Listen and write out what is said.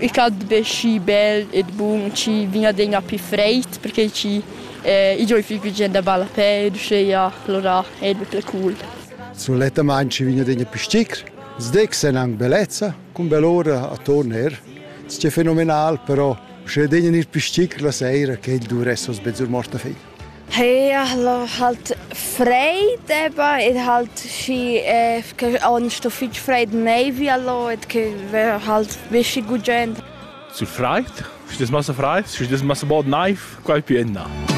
Il caldo è sci bel e buon, ci viene a più freddo perché ci i giorni più gente balla peggio e allora è molto cool. Solitamente ci viene più sticchi, sdec se anche bellezza, con bell'ora a tornare. È fenomenale, però se viene più sticchi la sera che il dura so sbezzur morta figlia. Allora halt freddo e halt sci che on sto fitch freddo nevi allora che halt wischi gut gente. Sul freit? Ist das massa freit? Ist das massa bod knife? Quai piena.